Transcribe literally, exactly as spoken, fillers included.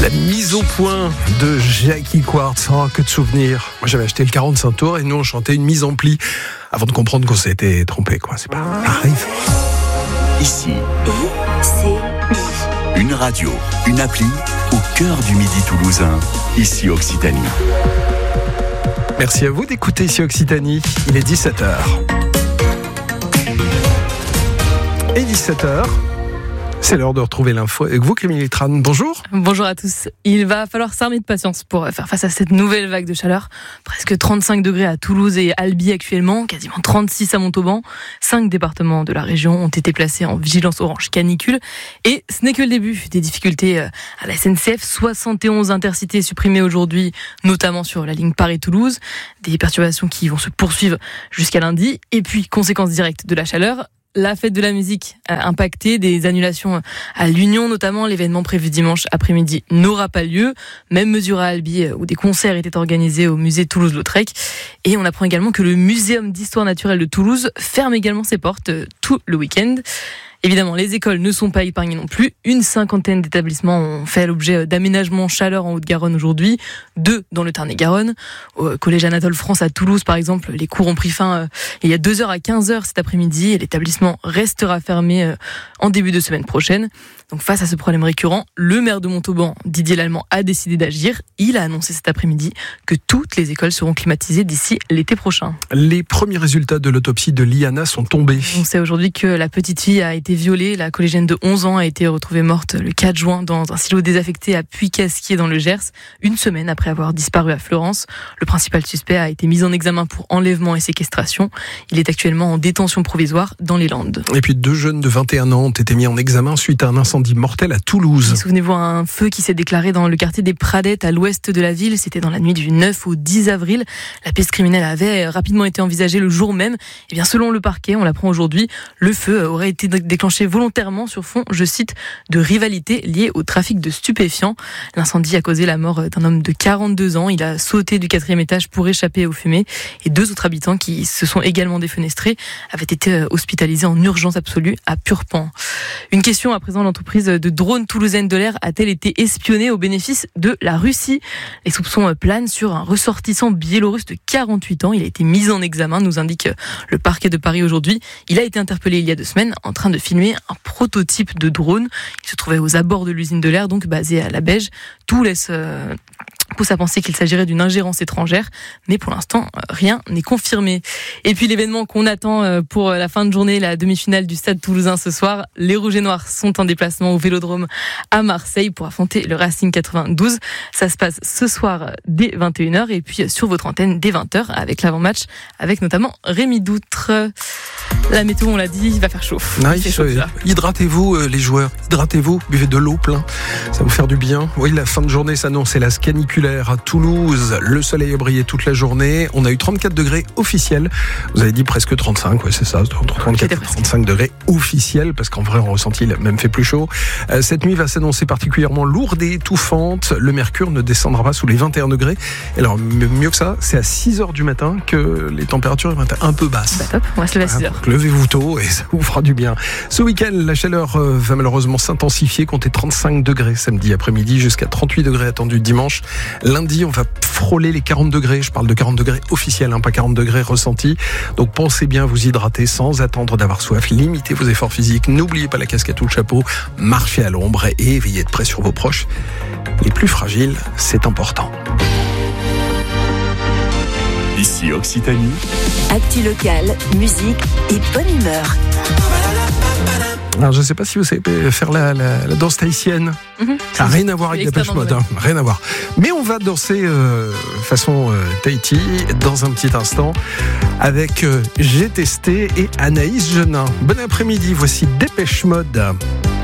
La mise au point de Jackie Quartz, oh, que de souvenirs. Moi j'avais acheté le quarante-cinq tours et nous on chantait une mise en pli avant de comprendre qu'on s'était trompé, quoi. C'est pas arrive. Ici, I C I. une radio, une appli au cœur du Midi toulousain. Ici Occitanie. Merci à vous d'écouter ici Occitanie. Il est dix-sept heures. Et dix-sept heures, c'est l'heure de retrouver l'info avec vous, Camille Letrane. Bonjour. Bonjour à tous. Il va falloir s'armer de patience pour faire face à cette nouvelle vague de chaleur. Presque trente-cinq degrés à Toulouse et Albi actuellement, quasiment trente-six à Montauban. Cinq départements de la région ont été placés en vigilance orange canicule. Et ce n'est que le début des difficultés à la S N C F. soixante et onze intercités supprimés aujourd'hui, notamment sur la ligne Paris-Toulouse. Des perturbations qui vont se poursuivre jusqu'à lundi. Et puis, conséquence directe de la chaleur, la fête de la musique a impacté, des annulations à l'Union notamment. L'événement prévu dimanche après-midi n'aura pas lieu. Même mesure à Albi où des concerts étaient organisés au musée Toulouse-Lautrec. Et on apprend également que le Muséum d'histoire naturelle de Toulouse ferme également ses portes tout le week-end. Évidemment, les écoles ne sont pas épargnées non plus. Une cinquantaine d'établissements ont fait l'objet d'aménagements chaleur en Haute-Garonne aujourd'hui. Deux dans le Tarn-et-Garonne. Au collège Anatole France à Toulouse, par exemple, les cours ont pris fin euh, il y a deux heures à quinze heures cet après-midi. Et l'établissement restera fermé euh, en début de semaine prochaine. Donc face à ce problème récurrent, le maire de Montauban, Didier Lallemand, a décidé d'agir. Il a annoncé cet après-midi que toutes les écoles seront climatisées d'ici l'été prochain. Les premiers résultats de l'autopsie de Liana sont tombés. On sait aujourd'hui que la petite fille a été violée. La collégienne de onze ans a été retrouvée morte le quatre juin dans un silo désaffecté à Puy-Casquier dans le Gers, une semaine après avoir disparu à Florence. Le principal suspect a été mis en examen pour enlèvement et séquestration. Il est actuellement en détention provisoire dans les Landes. Et puis deux jeunes de vingt et un ans ont été mis en examen suite à un incendie mortel à Toulouse. Et souvenez-vous, un feu qui s'est déclaré dans le quartier des Pradettes à l'ouest de la ville. C'était dans la nuit du neuf au dix avril. La piste criminelle avait rapidement été envisagée le jour même. Et bien, selon le parquet, on l'apprend aujourd'hui, le feu aurait été déclenché volontairement sur fond, je cite, de rivalité liée au trafic de stupéfiants. L'incendie a causé la mort d'un homme de quarante-deux ans. Il a sauté du quatrième étage pour échapper aux fumées. Et deux autres habitants qui se sont également défenestrés avaient été hospitalisés en urgence absolue à Purpan. Une question à présent, l'entreprise de drones toulousaine de l'air a-t-elle été espionnée au bénéfice de la Russie? Les soupçons planent sur un ressortissant biélorusse de quarante-huit ans. Il a été mis en examen, nous indique le parquet de Paris aujourd'hui. Il a été interpellé il y a deux semaines en train de filmer un prototype de drone. Il se trouvait aux abords de l'usine de l'air, donc basée à la Beige. Tout laisse euh, pousse à penser qu'il s'agirait d'une ingérence étrangère, mais pour l'instant, rien n'est confirmé. Et puis l'événement qu'on attend pour la fin de journée, la demi-finale du Stade Toulousain ce soir, les Rouges et Noirs sont en déplacement au Vélodrome à Marseille pour affronter le Racing quatre-vingt-douze. Ça se passe ce soir dès vingt et une heures et puis sur votre antenne dès vingt heures avec l'avant-match, avec notamment Rémi Doutre. La météo, on l'a dit, il va faire chaud. Nice, chaud hydratez-vous euh, les joueurs, hydratez-vous, buvez de l'eau plein, ça va vous faire du bien. Oui, la fin de journée s'annonce, c'est la caniculaire à Toulouse. Le soleil a brillé toute la journée. On a eu trente-quatre degrés officiels. Vous avez dit presque trente-cinq, ouais, c'est ça, trente-quatre et trente-cinq degrés officiels, parce qu'en vrai, en ressenti, il a même fait plus chaud. Euh, cette nuit va s'annoncer particulièrement lourde et étouffante. Le mercure ne descendra pas sous les vingt et un degrés. Et alors, mieux que ça, c'est à six heures du matin que les températures vont être un peu basses. Bah top, on va se lever à six heures. Donc, levez-vous tôt et ça vous fera du bien. Ce week-end, la chaleur va malheureusement s'intensifier. Comptez trente-cinq degrés samedi après-midi jusqu'à trente-huit degrés attendus dimanche. Lundi, on va frôler les quarante degrés. Je parle de quarante degrés officiels, hein, pas quarante degrés ressentis. Donc pensez bien à vous hydrater sans attendre d'avoir soif. Limitez vos efforts physiques. N'oubliez pas la casquette ou le chapeau. Marchez à l'ombre et veillez de près sur vos proches. Les plus fragiles, c'est important. Ici Occitanie. Actu locale, musique et bonne humeur. Alors je ne sais pas si vous savez faire la, la, la danse tahitienne. Mm-hmm. Ça n'a rien à voir avec Dépêche Mode, hein, rien à voir. Mais on va danser euh, façon euh, Tahiti dans un petit instant avec euh, J'ai testé et Anaïs Genin. Bon après-midi, voici Dépêche Mode.